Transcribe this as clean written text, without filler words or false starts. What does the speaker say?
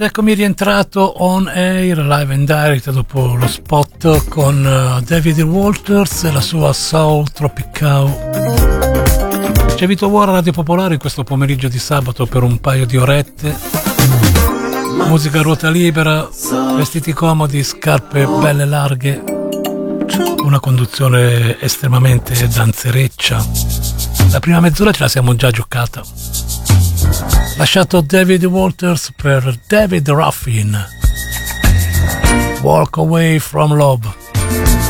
Eccomi rientrato on air, live and direct dopo lo spot con David Walters e la sua Soul Tropical. C'è Vito War a Radio Popolare in questo pomeriggio di sabato per un paio di orette. Musica a ruota libera, vestiti comodi, scarpe belle larghe, una conduzione estremamente danzereccia. La prima mezz'ora ce la siamo già giocata. Lasciato David Walters per David Ruffin, Walk Away From Love.